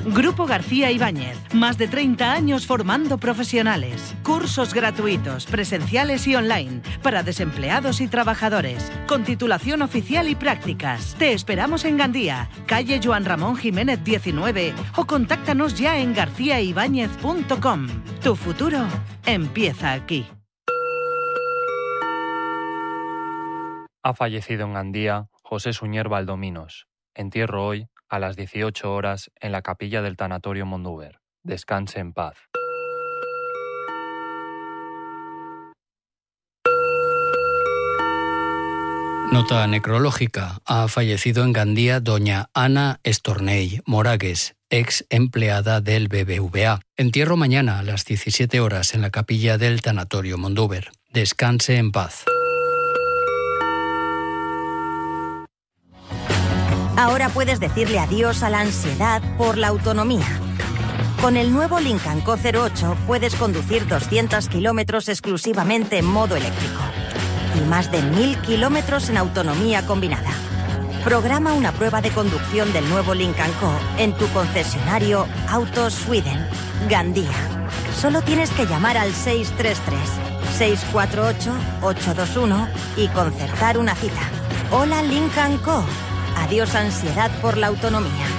Grupo García Ibáñez. Más de 30 años formando profesionales. Cursos gratuitos, presenciales y online, para desempleados y trabajadores, con titulación oficial y prácticas. Te esperamos en Gandía, calle Joan Ramón Jiménez 19, o contáctanos ya en garciaibáñez.com. Tu futuro empieza aquí. Ha fallecido en Gandía José Suñer Valdominos. Entierro hoy a las 18 horas en la capilla del Tanatorio Mondúber. Descanse en paz. Nota necrológica. Ha fallecido en Gandía doña Ana Estornell Moragues, ex empleada del BBVA. Entierro mañana a las 17 horas en la capilla del Tanatorio Mondúber. Descanse en paz. Ahora puedes decirle adiós a la ansiedad por la autonomía. Con el nuevo Lincoln Co. 08 puedes conducir 200 kilómetros exclusivamente en modo eléctrico y más de 1000 kilómetros en autonomía combinada. Programa una prueba de conducción del nuevo Lincoln Co. en tu concesionario Autos Sweden, Gandía. Solo tienes que llamar al 633-648-821 y concertar una cita. Hola Lincoln Co. Adiós ansiedad por la autonomía.